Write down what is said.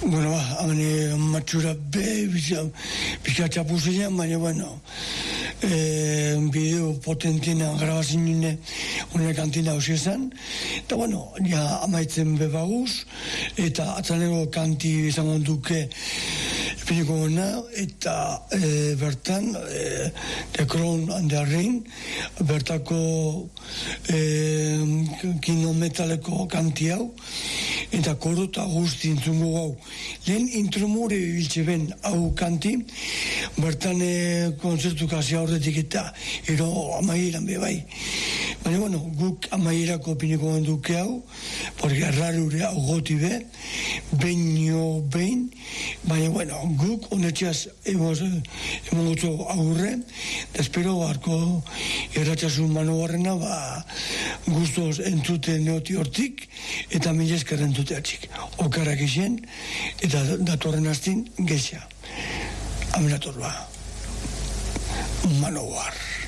Bueno, hamene matxura bizka txapuzean, baina, bueno, bideo potentiena grabazin nune une kantina hausia zen, eta, bueno, ja amaitzen bebaguz, eta atzaneko kanti izango duke piniko gona, eta bertan, The Crown and the Ring, bertako kino metaleko kanti hau, eta koro eta guzti intzungo hau. Lehen intromure biltze ben hau kanti, bertan konzertu kasi aurretik eta amaieran be bai. Baina, bueno, guk amaierako piniko genduke hau, porque errarure hau goti be, behin, baina, bueno, guk honetxeaz emon gutxo aurre, espero barko erratxasun mano barrena, guztoz entzute neoti hortik, eta mila esker entzute atxik. Okarrak izien, eta datorren hastin gexa. Aminator mano bar.